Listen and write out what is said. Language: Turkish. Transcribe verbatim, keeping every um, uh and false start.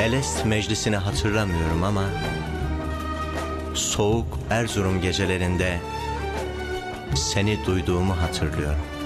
Elest meclisini hatırlamıyorum ama soğuk Erzurum gecelerinde seni duyduğumu hatırlıyorum.